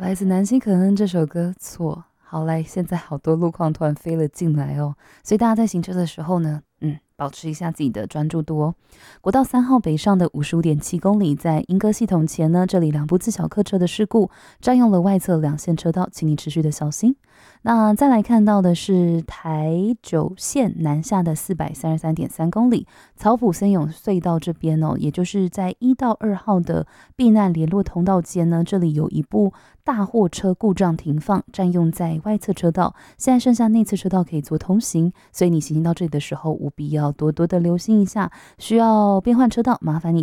来自南星可恩这首歌错。好来，现在好多路况突然飞了进来哦，所以大家在行车的时候呢，保持一下自己的专注度哦。国道3号北上的55.7公里，在莺歌系统前呢，这里两部自小客车的事故占用了外侧2线车道，请你持续的小心。那再来看到的是台九线南下的433.3公里，草埔森永隧道这边哦，也就是在1到2号的避难联络通道间呢，这里有一部大货车故障停放，占用在外侧车道，现在剩下内侧车道可以做通行，所以你行进到这里的时候，务必要多多的留心一下，需要变换车道，麻烦你